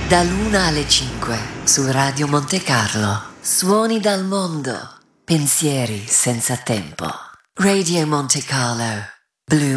Da 1 alle 5 su Radio Monte Carlo. Suoni dal mondo. Pensieri senza tempo. Radio Monte Carlo. Blue